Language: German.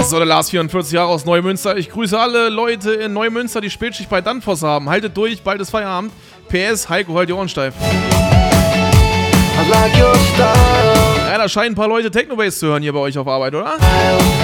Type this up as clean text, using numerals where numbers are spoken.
So, der Lars 44 Jahre aus Neumünster. Ich grüße alle Leute in Neumünster, die Spätschicht bei Danfoss haben. Haltet durch, bald ist Feierabend. PS, Heiko, halt die Ohren steif. Ja, da scheinen ein paar Leute Technobase zu hören hier bei euch auf Arbeit, oder?